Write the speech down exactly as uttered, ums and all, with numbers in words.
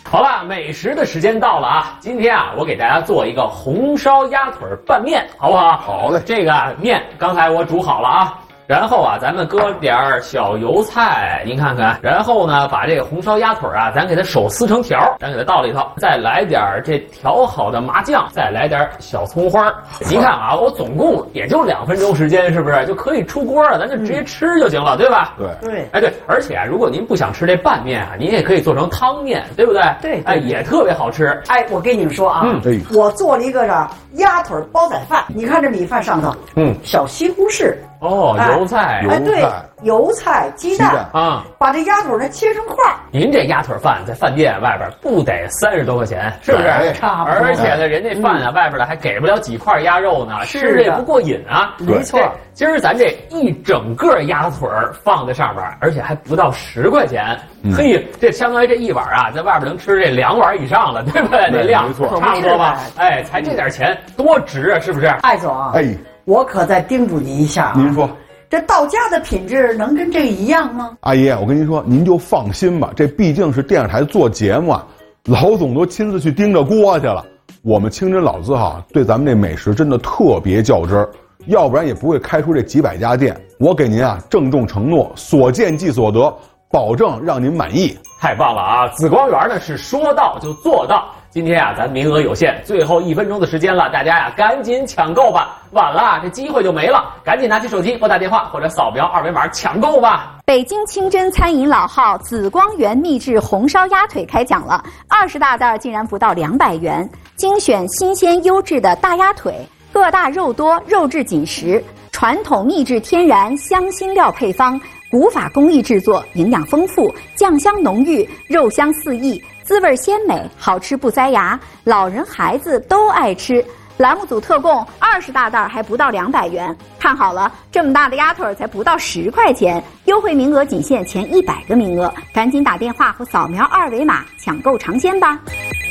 好了，美食的时间到了啊！今天啊，我给大家做一个红烧鸭腿拌面，好不好？ 好嘞。 这个面刚才我煮好了啊。然后啊，咱们搁点儿小油菜，您看看。然后呢，把这个红烧鸭腿啊，咱给它手撕成条，咱给它倒里头，再来点儿这调好的麻酱，再来点儿小葱花。您看啊，我总共也就两分钟时间，是不是就可以出锅了？咱就直接吃就行了，对吧？ 对对。 哎对，而且啊，如果您不想吃这拌面啊，您也可以做成汤面，对不对？ 对。 哎，也特别好吃。 哎，我跟你们说啊，嗯，我做了一个啥鸭腿煲仔饭，你看这米饭上头，嗯，小西红柿。 哦，油菜， 哎，对，油菜、鸡蛋啊， 把这鸭腿呢切成块。 您这鸭腿饭在饭店外边不得三十多块钱，是不是？ 差不多。 而且呢，人家饭啊，外边的还给不了几块鸭肉呢，吃着也不过瘾啊。 没错， 今儿咱这一整个鸭腿放在上边，而且还不到十块钱，嘿，这相当于这一碗啊，在外边能吃这两碗以上了，对不对？这量差不多吧？哎，才这点钱，多值啊，是不是？ 艾总，哎。我可再叮嘱你一下啊！ 您说， 这到家的品质能跟这个一样吗？ 阿姨，我跟您说，您就放心吧，这毕竟是电视台做节目啊，老总都亲自去盯着锅去了。我们清真老字号对咱们这美食真的特别较真儿，要不然也不会开出这几百家店。我给您啊郑重承诺，所见即所得，保证让您满意。 太棒了啊！紫光园呢是说到就做到。今天啊，咱名额有限，最后一分钟的时间了，大家呀赶紧抢购吧！晚了，这机会就没了，赶紧拿起手机拨打电话或者扫描二维码抢购吧！ 北京清真餐饮老号紫光园秘制红烧鸭腿开讲了，二十大袋竟然不到两百元，精选新鲜优质的大鸭腿，个大肉多，肉质紧实，传统秘制天然香辛料配方，古法工艺制作，营养丰富，酱香浓郁，肉香四溢。滋味鲜美，好吃不塞牙，老人孩子都爱吃。栏目组特供二十大袋，还不到两百元。看好了，这么大的鸭腿才不到十块钱，优惠名额仅限前一百个名额，赶紧打电话或扫描二维码抢购尝鲜吧。